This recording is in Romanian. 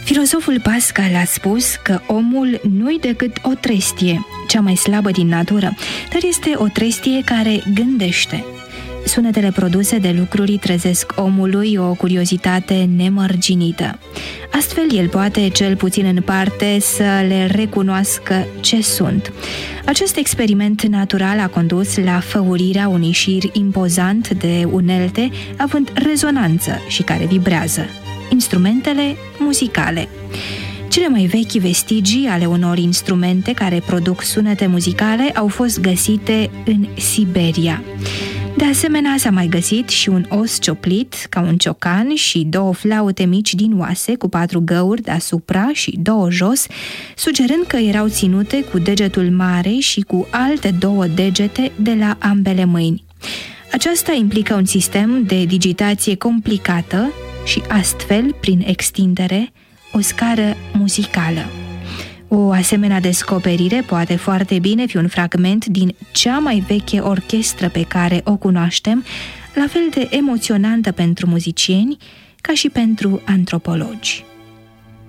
Filozoful Pascal a spus că omul nu-i decât o trestie, cea mai slabă din natură, dar este o trestie care gândește. Sunetele produse de lucruri trezesc omului o curiozitate nemărginită. Astfel, el poate, cel puțin în parte, să le recunoască ce sunt. Acest experiment natural a condus la făurirea unui șir impozant de unelte, având rezonanță și care vibrează: instrumentele muzicale. Cele mai vechi vestigii ale unor instrumente care produc sunete muzicale au fost găsite în Siberia. De asemenea, s-a mai găsit și un os cioplit, ca un ciocan, și 2 flaute mici din oase, cu 4 găuri deasupra și 2 jos, sugerând că erau ținute cu degetul mare și cu alte 2 degete de la ambele mâini. Aceasta implică un sistem de digitație complicată și astfel, prin extindere, o scară muzicală. O asemenea descoperire poate foarte bine fi un fragment din cea mai veche orchestră pe care o cunoaștem, la fel de emoționantă pentru muzicieni ca și pentru antropologi.